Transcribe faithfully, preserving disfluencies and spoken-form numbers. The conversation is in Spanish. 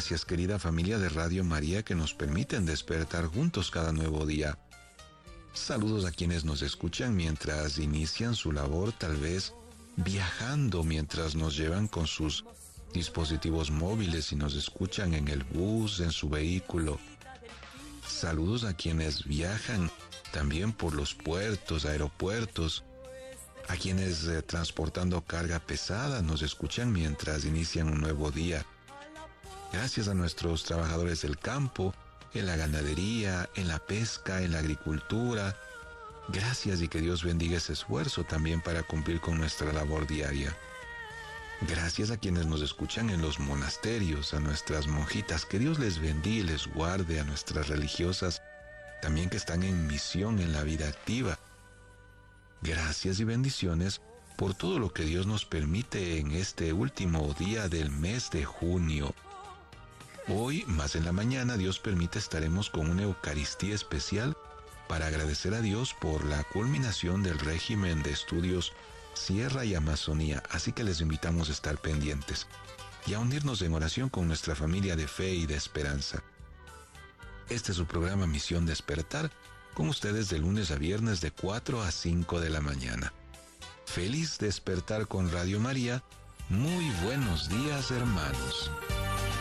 Gracias, querida familia de Radio María, que nos permiten despertar juntos cada nuevo día. Saludos a quienes nos escuchan mientras inician su labor, tal vez viajando, mientras nos llevan con sus dispositivos móviles y nos escuchan en el bus, en su vehículo. Saludos a quienes viajan también por los puertos, aeropuertos, a quienes eh, transportando carga pesada nos escuchan mientras inician un nuevo día. Gracias a nuestros trabajadores del campo, en la ganadería, en la pesca, en la agricultura. Gracias y que Dios bendiga ese esfuerzo también para cumplir con nuestra labor diaria. Gracias a quienes nos escuchan en los monasterios, a nuestras monjitas. Que Dios les bendiga y les guarde, a nuestras religiosas, también que están en misión en la vida activa. Gracias y bendiciones por todo lo que Dios nos permite en este último día del mes de junio. Hoy, más en la mañana, Dios permite, estaremos con una Eucaristía especial para agradecer a Dios por la culminación del régimen de estudios Sierra y Amazonía, así que les invitamos a estar pendientes y a unirnos en oración con nuestra familia de fe y de esperanza. Este es su programa Misión Despertar, con ustedes de lunes a viernes de cuatro a cinco de la mañana. Feliz despertar con Radio María. Muy buenos días, hermanos.